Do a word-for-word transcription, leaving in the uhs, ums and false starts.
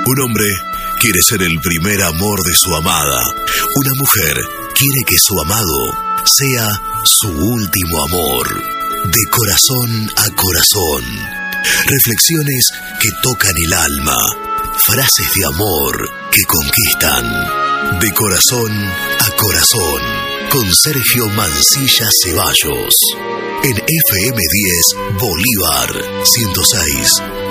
Un hombre quiere ser el primer amor de su amada. Una mujer quiere que su amado sea su último amor. De corazón a corazón. Reflexiones que tocan el alma. Frases de amor que conquistan. De corazón a corazón. Con Sergio Mancilla Ceballos. En F M diez Bolívar ciento seis